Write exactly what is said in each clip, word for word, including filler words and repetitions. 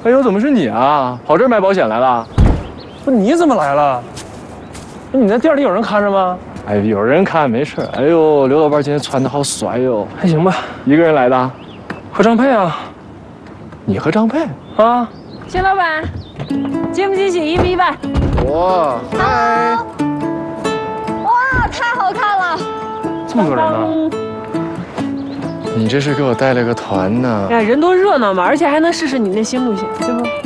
哎呦，怎么是你啊？跑这儿买保险来了？ 不，你怎么来了？你在店里有人看着吗？ 哎，有人看没事。哎呦，刘老板今天穿的好帅哟。 还行吧。 一个人来的？ 和张佩啊。 你和张佩？ 啊。 谢老板，惊不惊喜一比一百。 哇，嗨。 哇，太好看了！ 这么多人呢？ 你这是给我带了个团呢。 哎，人多热闹嘛，而且还能试试你那新路线，对不？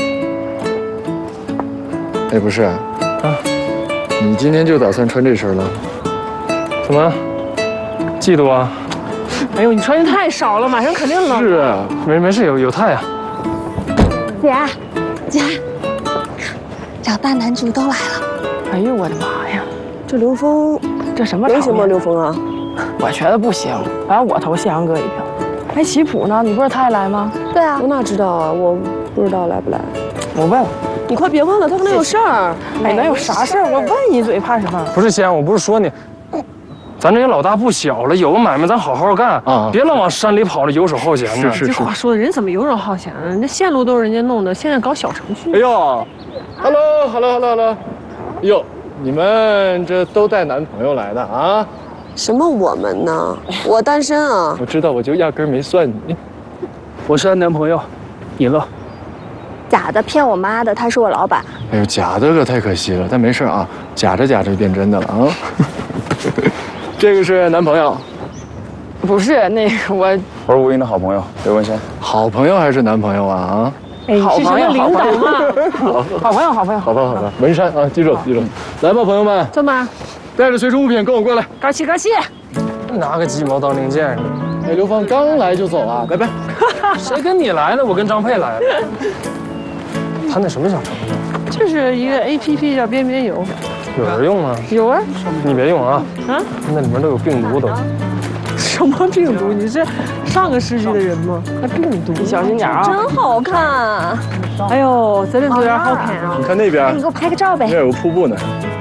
哎，不是，啊，你今天就打算穿这身了？ 怎么？嫉妒啊？ 哎呦，你穿的太少了，马上肯定冷。 是啊， 没没事，有有太阳。 姐，姐，两大男主都来了。 哎呦我的妈呀！ 这刘峰， 这什么能行吗？刘峰啊？ 我觉得不行，反正我投谢阳哥一票。还棋谱呢？你不是他也来吗？ 对啊， 我哪知道啊？我不知道来不来。 我问问。 你快别问了，他可能有事儿。 哎，能有啥事儿？我问一嘴，怕什么？ 不是仙，我不是说你，咱这也老大不小了，有个买卖咱好好干啊，别老往山里跑了，游手好闲的。 是是是。 这话说的，人怎么游手好闲呢？那线路都是人家弄的，现在搞小程序。 哎呦 ，hello，hello，hello，hello， 哟，你们这都带男朋友来的啊？ 什么我们呢？我单身啊。 我知道，我就压根没算你。 我是她男朋友，尹乐。 假的骗我妈的，他是我老板。 哎呦，假的可太可惜了，但没事啊，假着假着就变真的了啊。这个是男朋友？ 不是那个我， 我是吴英的好朋友刘文山。 好朋友还是男朋友啊？啊？ 哎，好朋友，领导嘛。好朋友，好朋友。 好吧，好吧，文山啊，记住了，记住了。来吧，朋友们， 怎么？ 带着随身物品跟我过来。 高兴高兴。 拿个鸡毛当令箭似的。 哎，刘芳刚来就走啊，拜拜。 谁跟你来了？我跟张佩来了。他那什么小程序？ 就是一个 A P P 叫边边游。 有人用吗？ 有啊。 你别用啊。 啊？ 那里面都有病毒都。 什么病毒？你是上个世纪的人吗？还病毒？你小心点啊！ 真好看。 哎呦，这里有点好看啊！ 你看那边， 你给我拍个照呗。 那有个瀑布呢。